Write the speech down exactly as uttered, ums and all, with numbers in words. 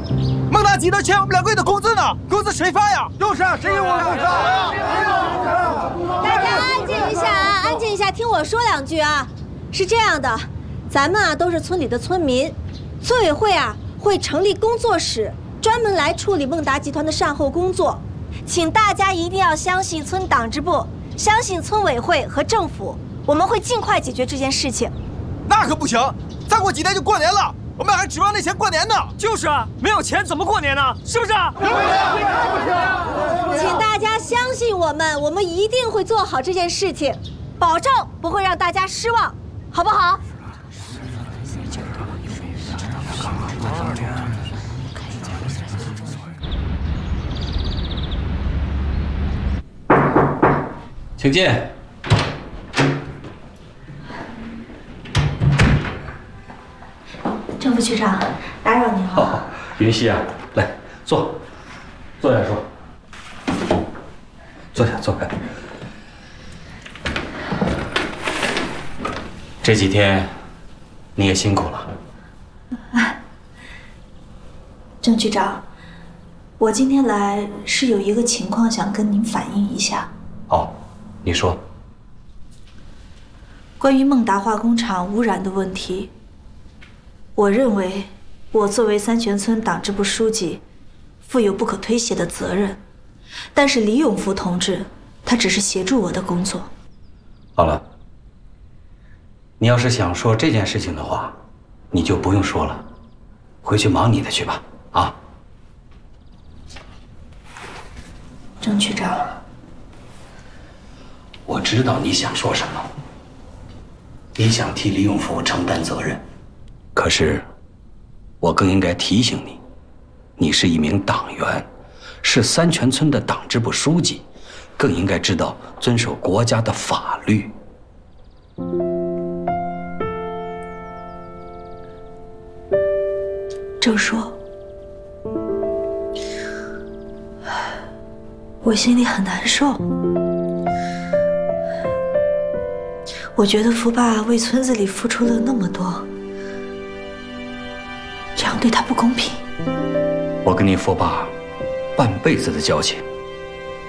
孟大集团欠我们两个月的工资呢，工资谁发呀？ 就是啊，谁给我工资？ 大家安静一下啊，安静一下，听我说两句啊。是这样的，咱们啊都是村里的村民，村委会啊会成立工作室，专门来处理孟达集团的善后工作。请大家一定要相信村党支部，相信村委会和政府，我们会尽快解决这件事情。 那可不行，再过几天就过年了。 我们还指望那钱过年呢。 就是啊，没有钱怎么过年呢？是不是啊？ 请大家相信我们，我们一定会做好这件事情，保证不会让大家失望，好不好？ 请进。 郑副区长，打扰您了。 哦，云溪啊，来坐，坐下说。坐下，坐下。这几天你也辛苦了。 哎，郑局长，我今天来是有一个情况想跟您反映一下。 哦，你说。 关于孟达化工厂污染的问题。 我认为，我作为三泉村党支部书记，负有不可推卸的责任。但是李永福同志，他只是协助我的工作。 好了，你要是想说这件事情的话，你就不用说了，回去忙你的去吧。啊， 郑局长， 我知道你想说什么，你想替李永福承担责任。 可是，我更应该提醒你，你是一名党员，是三泉村的党支部书记，更应该知道遵守国家的法律。 郑叔，我心里很难受。我觉得福爸为村子里付出了那么多。 这样对他不公平。 我跟你父爸半辈子的交情，